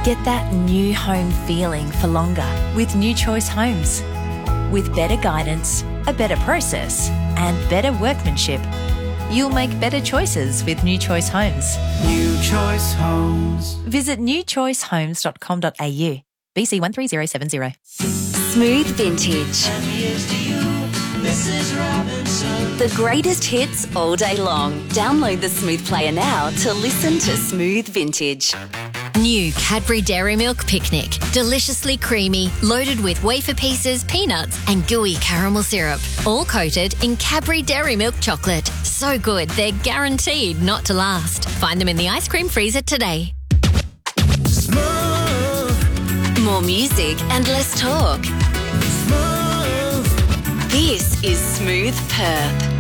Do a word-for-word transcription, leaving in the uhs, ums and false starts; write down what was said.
Get that new home feeling for longer with New Choice Homes. With better guidance, a better process, and better workmanship, you'll make better choices with New Choice Homes. New Choice Homes. Visit new choice homes dot com dot a u. B C one three zero seven zero. Smooth Vintage. The greatest hits all day long. Download the Smooth Player now to listen to Smooth Vintage. New Cadbury Dairy Milk Picnic. Deliciously creamy, loaded with wafer pieces, peanuts and gooey caramel syrup. All coated in Cadbury Dairy Milk chocolate. So good, they're guaranteed not to last. Find them in the ice cream freezer today. Smooth. More music and less talk. Smooth. This is Smooth Perp.